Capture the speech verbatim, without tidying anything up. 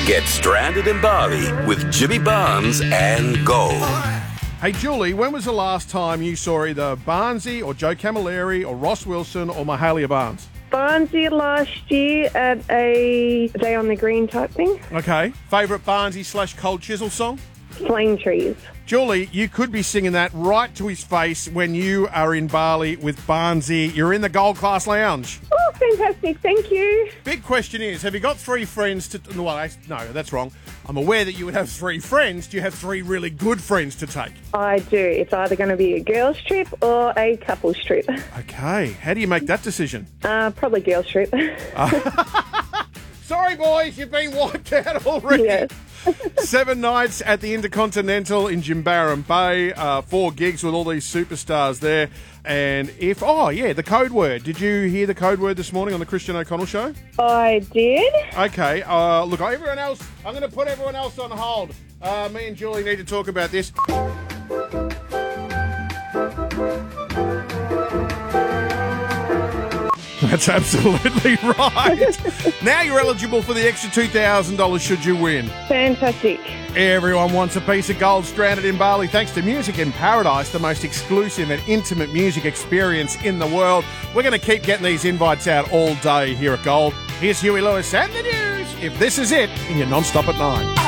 Get stranded in Bali with Jimmy Barnes and Gold. Hey, Julie, when was the last time you saw either Barnesy or Joe Camilleri or Ross Wilson or Mahalia Barnes? Barnesy last year at a Day on the Green type thing. Okay. Favourite Barnesy slash Cold Chisel song? Flame Trees. Julie, you could be singing that right to his face when you are in Bali with Barnesy. You're in the Gold Class Lounge. Oh, fantastic. Thank you. Big question is, have you got three friends to... Well, I- no, that's wrong. I'm aware that you would have three friends. Do you have three really good friends to take? I do. It's either going to be a girls' trip or a couples' trip. Okay. How do you make that decision? Uh, probably girls' trip. Sorry, boys, you've been wiped out already. Yes. Seven nights at the Intercontinental in Jimbaran Bay. Uh, four gigs with all these superstars there. And if... Oh, yeah, the code word. Did you hear the code word this morning on the Christian O'Connell show? I did. Okay. Uh, look, everyone else... I'm going to put everyone else on hold. Uh, me and Julie need to talk about this. That's absolutely right. Now you're eligible for the extra two thousand dollars should you win. Fantastic. Everyone wants a piece of gold stranded in Bali thanks to Music in Paradise, the most exclusive and intimate music experience in the world. We're going to keep getting these invites out all day here at Gold. Here's Huey Lewis and the news. If this is it, in your non-stop at nine.